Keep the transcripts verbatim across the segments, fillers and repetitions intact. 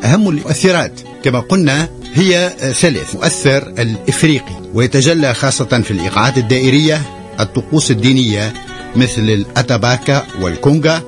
أهم المؤثرات كما قلنا هي ثلاث: مؤثر الإفريقي، ويتجلى خاصة في الإيقاعات الدائرية، الطقوس الدينية مثل الأتاباكا والكونغا.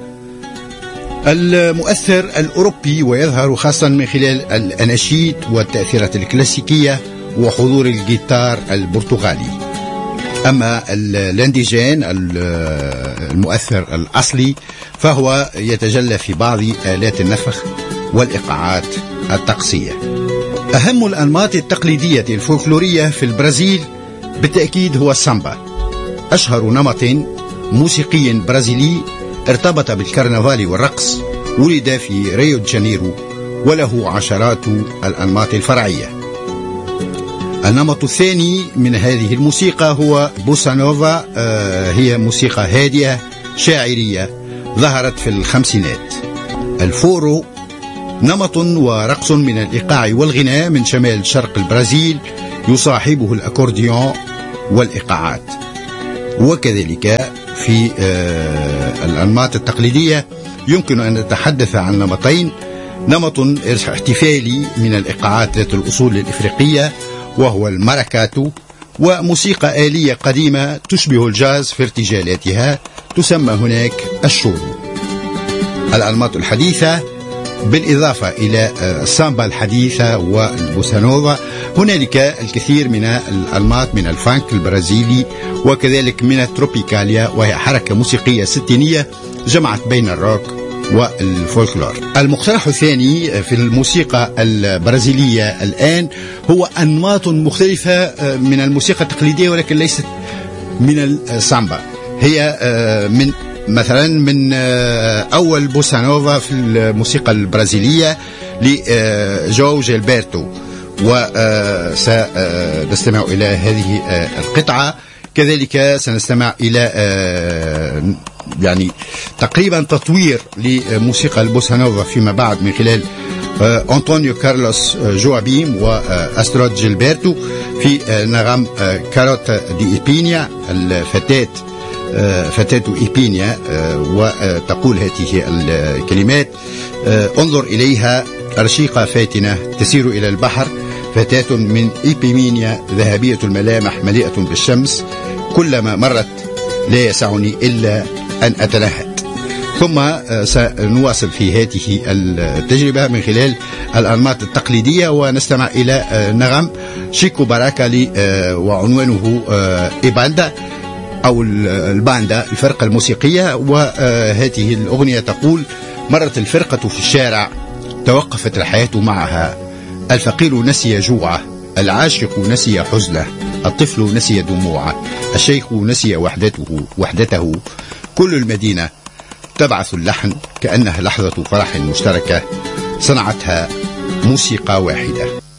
المؤثر الأوروبي، ويظهر خاصة من خلال الأناشيد والتأثيرات الكلاسيكية وحضور الجيتار البرتغالي. أما الانديجين المؤثر الأصلي فهو يتجلى في بعض آلات النفخ والإيقاعات الطقسية. أهم الأنماط التقليدية الفولكلورية في البرازيل بالتأكيد هو السامبا، أشهر نمط موسيقي برازيلي ارتبط بالكرنفال والرقص، ولد في ريو دي جانيرو وله عشرات الأنماط الفرعية. النمط الثاني من هذه الموسيقى هو بوسا نوفا، آه هي موسيقى هادئة شاعرية ظهرت في الخمسينات. الفورو نمط ورقص من الإيقاع والغناء من شمال شرق البرازيل، يصاحبه الأكورديون والإيقاعات. وكذلك في آه الأنماط التقليدية يمكن أن نتحدث عن نمطين: نمط احتفالي من الإيقاعات ذات الأصول الإفريقية وهو الماراكاتو، وموسيقى آلية قديمة تشبه الجاز في ارتجالاتها تسمى هناك الشورو. الأنماط الحديثة بالإضافة إلى السامبا الحديثة والبوسانوفا، هنالك الكثير من الأنماط من الفانك البرازيلي وكذلك من التروبيكاليا، وهي حركة موسيقية ستينية جمعت بين الروك والفولكلور. المقترح الثاني في الموسيقى البرازيلية الآن هو أنماط مختلفة من الموسيقى التقليدية ولكن ليست من السامبا. هي من مثلا من أول بوسانوفا في الموسيقى البرازيلية لجو جيلبرتو، وسنستمع إلى هذه القطعة. كذلك سنستمع إلى يعني تقريبا تطوير لموسيقى البوسانوفا فيما بعد من خلال أنطونيو كارلوس جوابيم وأسترود جيلبرتو في نغم كاروت دي إيبينيا، الفتاة فتاة إيبينيا، وتقول هذه الكلمات: انظر إليها رشيقة فاتنة تسير إلى البحر، فتاة من إيبيمينيا ذهبية الملامح مليئة بالشمس، كلما مرت لا يسعني إلا أن أتلهد. ثم سنواصل في هذه التجربة من خلال الأنماط التقليدية ونستمع إلى نغم شيكو باراكالي وعنوانه إيباندا أو الباندا، الفرقة الموسيقية. وهذه الأغنية تقول: مرت الفرقة في الشارع توقفت الحياة معها، الفقير نسي جوعه، العاشق نسي حزنه، الطفل نسي دموعه، الشيخ نسي وحدته وحدته، كل المدينة تبعث اللحن كأنها لحظة فرح مشتركة صنعتها موسيقى واحدة.